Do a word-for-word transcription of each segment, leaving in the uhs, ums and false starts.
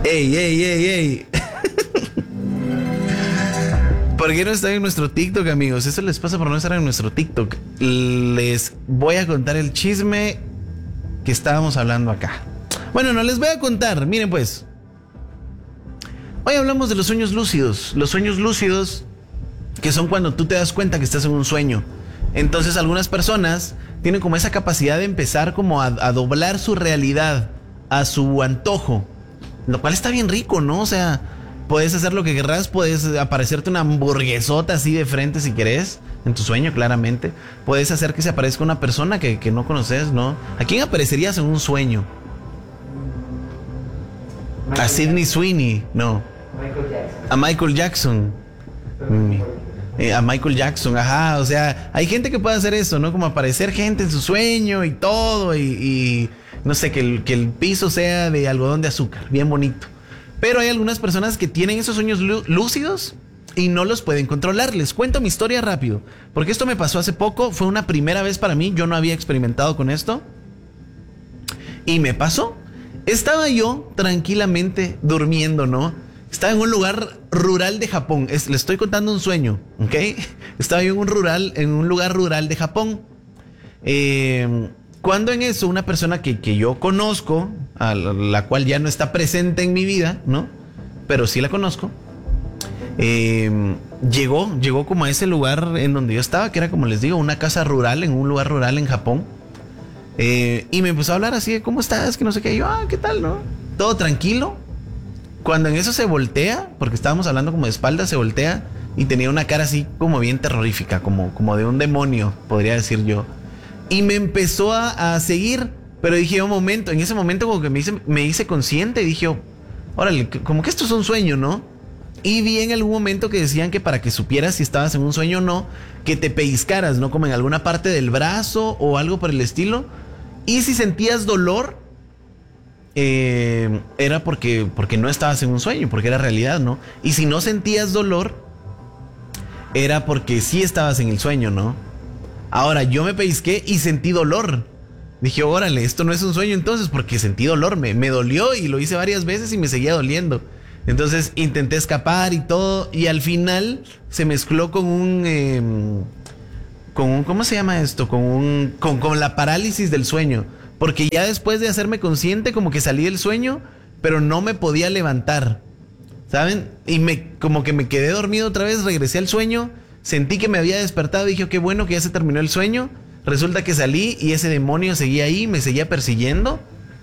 ¡Ey, ey, ey, ey! ¿Por qué no están en nuestro TikTok, amigos? Eso les pasa por no estar en nuestro TikTok. Les voy a contar el chisme que estábamos hablando acá. Bueno, no les voy a contar. Miren pues. Hoy hablamos de los sueños lúcidos. Los sueños lúcidos, que son cuando tú te das cuenta que estás en un sueño. Entonces algunas personas tienen como esa capacidad de empezar como a, a doblar su realidad a su antojo. Lo cual está bien rico, ¿no? O sea, puedes hacer lo que querrás, puedes aparecerte una hamburguesota así de frente si querés, en tu sueño claramente. Puedes hacer que se aparezca una persona que, que no conoces, ¿no? ¿A quién aparecerías en un sueño? A Sydney Sweeney, no. Michael Jackson. A Michael Jackson. Mm. Eh, a Michael Jackson, ajá, o sea, hay gente que puede hacer eso, ¿no? Como aparecer gente en su sueño y todo, y, y no sé, que el, que el piso sea de algodón de azúcar, bien bonito. Pero hay algunas personas que tienen esos sueños lúcidos y no los pueden controlar. Les cuento mi historia rápido, porque esto me pasó hace poco, fue una primera vez para mí, yo no había experimentado con esto. Y me pasó. Estaba yo tranquilamente durmiendo, ¿no? Estaba en un lugar rural de Japón. Es, le estoy contando un sueño, ¿ok? Estaba yo en un rural, en un lugar rural de Japón. Eh, cuando en eso una persona que, que yo conozco, a la, la cual ya no está presente en mi vida, ¿no? Pero sí la conozco. Eh, llegó, llegó como a ese lugar en donde yo estaba, que era, como les digo, una casa rural, en un lugar rural en Japón. Eh, y me empezó a hablar así de, ¿cómo estás? Que no sé qué. Y yo, ah, ¿qué tal, no? Todo tranquilo. Cuando en eso se voltea, porque estábamos hablando como de espalda, se voltea y tenía una cara así como bien terrorífica, como, como de un demonio, podría decir yo. Y me empezó a, a seguir, pero dije, un momento, en ese momento como que me hice, me hice consciente y dije, órale, como que esto es un sueño, ¿no? Y vi en algún momento que decían que para que supieras si estabas en un sueño o no, que te pellizcaras, ¿no? Como en alguna parte del brazo o algo por el estilo. Y si sentías dolor, Eh, era porque, porque no estabas en un sueño, porque era realidad, ¿no? Y si no sentías dolor, era porque sí estabas en el sueño, ¿no? Ahora, yo me pellizqué y sentí dolor. Dije, órale, esto no es un sueño entonces, porque sentí dolor, me, me dolió y lo hice varias veces y me seguía doliendo. Entonces intenté escapar y todo, y al final se mezcló con un... Eh, con un ¿cómo se llama esto? Con un con, con la parálisis del sueño. Porque ya después de hacerme consciente, como que salí del sueño, pero no me podía levantar, ¿saben? Y me, como que me quedé dormido otra vez, regresé al sueño, sentí que me había despertado, dije, qué bueno que ya se terminó el sueño. Resulta que salí y ese demonio seguía ahí, me seguía persiguiendo.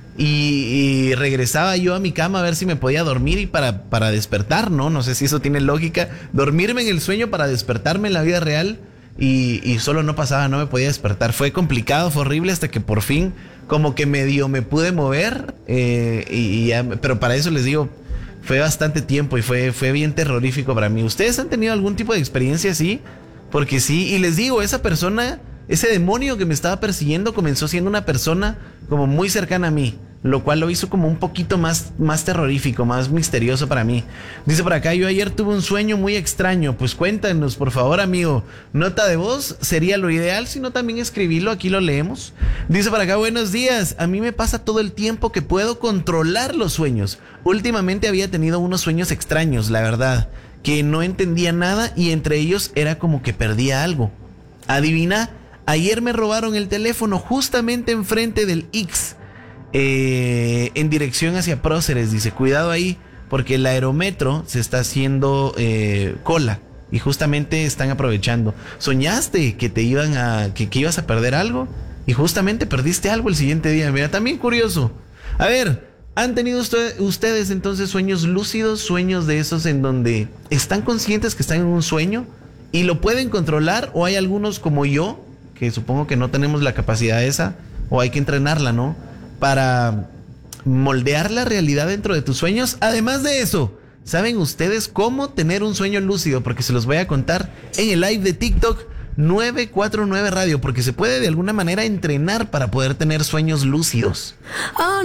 Y, y regresaba yo a mi cama a ver si me podía dormir y para, para despertar, ¿no? No sé si eso tiene lógica. Dormirme en el sueño para despertarme en la vida real. Y, y solo no pasaba, no me podía despertar. Fue complicado, fue horrible hasta que por fin como que medio me pude mover. Eh, y, y ya, pero para eso les digo, fue bastante tiempo y fue, fue bien terrorífico para mí. ¿Ustedes han tenido algún tipo de experiencia así? Porque sí, y les digo, esa persona, ese demonio que me estaba persiguiendo comenzó siendo una persona como muy cercana a mí, lo cual lo hizo como un poquito más, más terrorífico, más misterioso para mí. Dice por acá, yo ayer tuve un sueño muy extraño. Pues cuéntanos, por favor, amigo. Nota de voz sería lo ideal, si no también escribilo, aquí lo leemos. Dice por acá, buenos días. A mí me pasa todo el tiempo que puedo controlar los sueños. Últimamente había tenido unos sueños extraños, la verdad, que no entendía nada y entre ellos era como que perdía algo. Adivina, ayer me robaron el teléfono justamente enfrente del X. Eh, en dirección hacia Próceres, dice, cuidado ahí, porque el aerometro se está haciendo eh, cola y justamente están aprovechando. ¿Soñaste que te iban a, que, que ibas a perder algo? Y justamente perdiste algo el siguiente día. Mira, también curioso. A ver, ¿han tenido usted, ustedes entonces sueños lúcidos, sueños de esos en donde están conscientes que están en un sueño y lo pueden controlar? ¿O hay algunos como yo, que supongo que no tenemos la capacidad esa, o hay que entrenarla, ¿no?, para moldear la realidad dentro de tus sueños? Además de eso, ¿saben ustedes cómo tener un sueño lúcido? Porque se los voy a contar en el live de TikTok nueve cuatro nueve Radio, porque se puede de alguna manera entrenar para poder tener sueños lúcidos.